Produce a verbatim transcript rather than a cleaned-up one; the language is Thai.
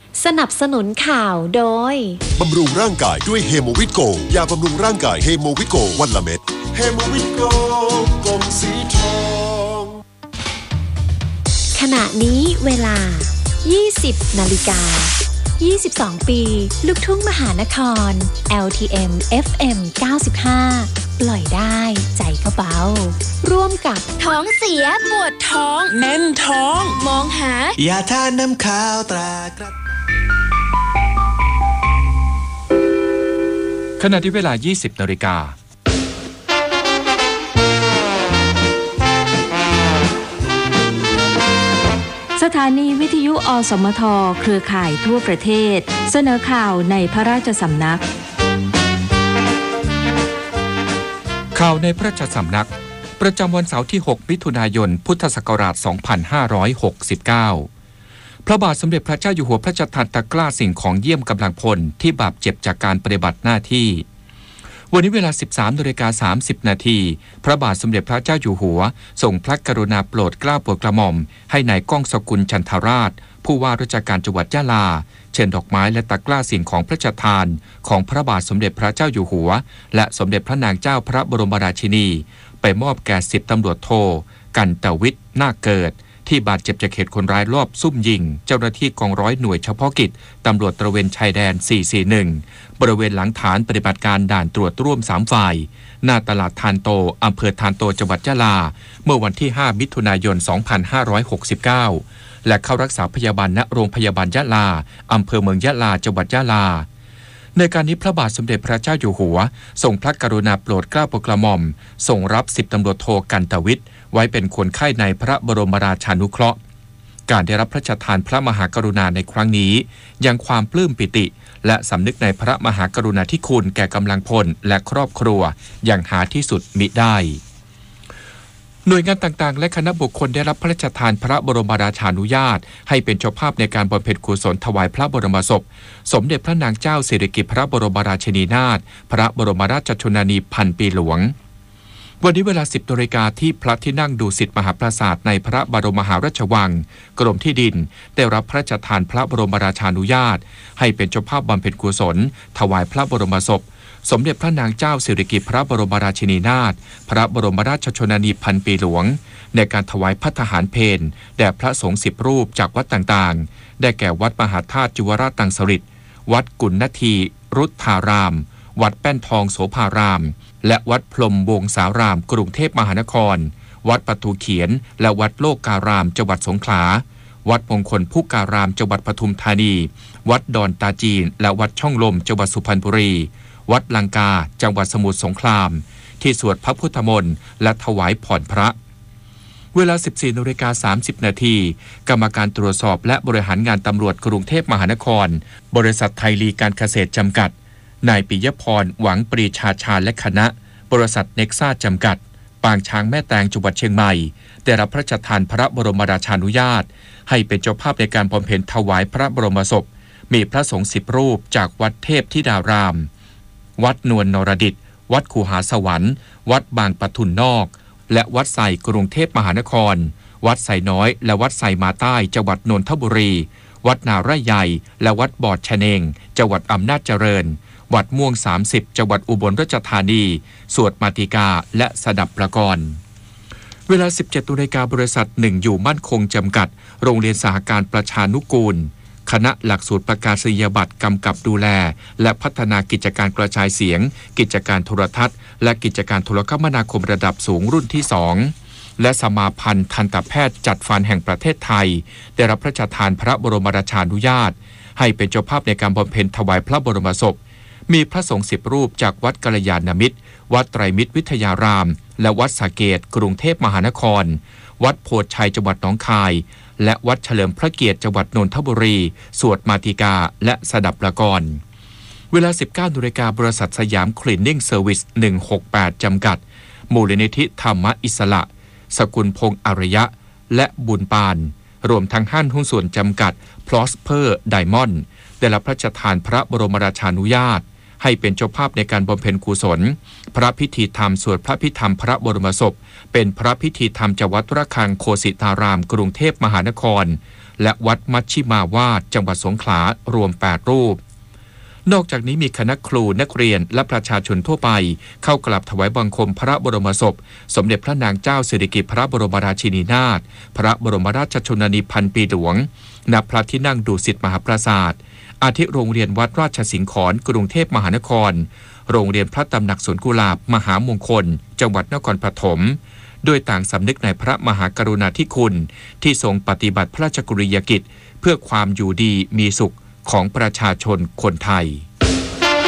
สนับสนุนข่าวโดยบำรุงร่างกายด้วยเฮโมวิตโกยาบำรุงร่างกายเฮโมวิตโกวันละเม็ดเฮโมวิตโกกลมสีทองขณะนี้เวลา ยี่สิบนาฬิกายี่สิบสอง ปีลูกทุ่งมหานคร แอล ที เอ็ม เอฟ เอ็ม เก้าสิบห้า ปล่อยได้ใจก็เบาร่วมกับท้องเสียปวดท้องแน่นท้องมองหายาทาน้ำข้าวตรากระขณะที่เวลา ยี่สิบนาฬิกาสถานีวิทยุอสมทเครือข่ายทั่วประเทศเสนอข่าวในพระราชสำนักข่าวในพระราชสำนักประจำวันเสาร์ที่ หก มิถุนายน พุทธศักราช สองพันห้าร้อยหกสิบเก้า พระบาทสมเด็จพระเจ้าอยู่หัวพระราชทานตะกร้าสิ่งของเยี่ยมกำลังพลที่บาดเจ็บจากการปฏิบัติหน้าที่วันนี้เวลา สิบสามนาฬิกาสามสิบ นาทีพระบาทสมเด็จพระเจ้าอยู่หัวทรงพระกรุณาโปรดเกล้าโปรดกระหม่อมให้นายก้องสกุลจันทราชผู้ว่าราชการจังหวัดยะลาเชิญดอกไม้และตะกร้าสิ่งของพระราชทานของพระบาทสมเด็จพระเจ้าอยู่หัวและสมเด็จพระนางเจ้าพระบรมราชินีไปมอบแก่สิบตำรวจโทกันตวิทย์นาคเกิดที่บาดเจ็บจากเหตุคนร้ายลอบซุ่มยิงเจ้าหน้าที่กองร้อยหน่วยเฉพาะกิจตำรวจตระเวนชายแดน สี่สี่หนึ่ง บริเวณหลังฐานปฏิบัติการด่านตรวจร่วมสามฝ่ายหน้าตลาดทานโตอำเภอทานโตจังหวัดยะลาเมื่อวันที่ ห้า มิถุนายน สองพันห้าร้อยหกสิบเก้า และเข้ารักษาพยาบาลณโรงพยาบาลยะลาอำเภอเมืองยะลาจังหวัดยะลาในการนี้พระบาทสมเด็จพระเจ้าอยู่หัวทรงพระกรุณาโปรดเกล้าโปรดกระหม่อมทรงรับสิบตำรวจโทกันตวิทย์ไว้เป็นคนไข้ในพระบรมราชานุเคราะห์การได้รับพระราชทานพระมหากรุณาในครั้งนี้ยังความปลื้มปิติและสำนึกในพระมหากรุณาธิคุณแก่กำลังพลและครอบครัวอย่างหาที่สุดมิได้หน่วยงานต่างๆและคณะบุคคลได้รับพระราชทานพระบรมราชานุญาตให้เป็นเจ้าภาพในการบำเพ็ญกุศลถวายพระบรมศพสมเด็จพระนางเจ้าสิริกิติ์พระบรมราชินีนาถพระบรมราชชนนีพันปีหลวงวันนี้เวลา สิบนาฬิกาที่พระที่นั่งดุสิตมหาปราสาทในพระบรมมหาราชวังกรมที่ดินได้รับพระราชทานพระบรมราชานุญาตให้เป็นเจ้าภาพบำเพ็ญกุศลถวายพระบรมศพสมเด็จพระนางเจ้าสิริกิติ์พระบรมราชินีนาถพระบรมราชชนนีพันปีหลวงในการถวายภัตตาหารเพลแด่พระสงฆ์สิบรูปจากวัดต่างๆได้แก่วัดมหาธาตุจุวราชตังสฤษฎ์วัดกุณณทีรุทธารามวัดแป้นทองโสภารามและวัดพรหมวงศารามกรุงเทพมหานครวัดประตูเขียนและวัดโลการามจังหวัดสงขลาวัดมงคลพุการามจังหวัดปทุมธานีวัดดอนตาจีนและวัดช่องลมจังหวัดสุพรรณบุรีวัดลังกาจังหวัดสมุทรสงครามที่สวดพระพุทธมนต์และถวายผ่อนพระเวลา สิบสี่นาฬิกาสามสิบ นาทีกรรมการตรวจสอบและบริหารงานตำรวจกรุงเทพมหานครบริษัทไทยลีการเกษตรจำกัดนายปิยพรหวังปรีชาชาและคณะบริษัทเน็กซ่าจำกัดปางช้างแม่แตงจังหวัดเชียงใหม่ได้รับพระราชทานพระบรมราชานุญาตให้เป็นเจ้าภาพในการบำเพ็ญถวายพระบรมศพมีพระสงฆ์สิบรูปจากวัดเทพธิดารามวัดนวลนรดิตวัดคูหาสวรรค์วัดบางปะทุนนอกและวัดไส่กรุงเทพมหานครวัดไส่น้อยและวัดไส่มาใต้จังหวัดนนทบุรีวัดนาไร่ใหญ่และวัดบอดชะเนงจังหวัดอำนาจเจริญวัดม่วงสามสิบจังหวัดอุบลราชธานีสวดมาติกาและสดับประกรณ์เวลา สิบเจ็ดนาฬิกาบริษัทหนึ่งอยู่มั่นคงจำกัดโรงเรียนสหการประชานุกูลคณะหลักสูตรประกาศนียบัตรกำกับดูแลและพัฒนากิจการกระจายเสียงกิจการโทรทัศน์และกิจการโทรคมนาคมระดับสูงรุ่นที่สองและสมาพันธ์ทันตแพทย์จัดฟันแห่งประเทศไทยได้รับพระราชทานพระบรมราชานุญาตให้เป็นเจ้าภาพในการบำเพ็ญถวายพระบรมศพมีพระสงฆ์สิบรูปจากวัดกัลยาณมิตรวัดไตรมิตรวิทยารามและวัดสาเกตกรุงเทพมหานครวัดโพธิ์ชัยจังหวัดหนองคายและวัดเฉลิมพระเกียรติจังหวัดนนทบุรีสวดมาติกาและสดับประกรณ์เวลา สิบเก้านาฬิกาบริษัทสยามคลีนนิ่งเซอร์วิสหนึ่งหกแปดจำกัดมูลนิธิธรรมอิสระสกุลพงษ์อารยะและบุญปานรวมทั้งห้างหุ้นส่วนจำกัด Prosper Diamond ได้รับพระราชทานพระบรมราชานุญาตให้เป็นเจ้าภาพในการบำเพ็ญกุศลพระพิธีธรรมสวดพระพิธรรมพระบรมศพเป็นพระพิธีธรรมจากวัดระฆังโคสิตารามกรุงเทพมหานครและวัดมัชชิมาวาดจังหวัดสงขลารวมแปดรูปนอกจากนี้มีคณะครูนักเรียนและประชาชนทั่วไปเข้ากราบถวายบังคมพระบรมศพสมเด็จพระนางเจ้าสิริกิติ์พระบรมราชินีนาถพระบรมราชชนนีพันปีหลวงณพระที่นั่งดุสิตมหาปราสาทอาทิโรงเรียนวัดราชสิงขรกรุงเทพมหานครโรงเรียนพระตำหนักสวนกุหลาบมหามงคลจังหวัดนครปฐมโดยต่างสำนึกในพระมหากรุณาธิคุณที่ทรงปฏิบัติพระราชกรณียกิจเพื่อความอยู่ดีมีสุขของประชาชนคนไทย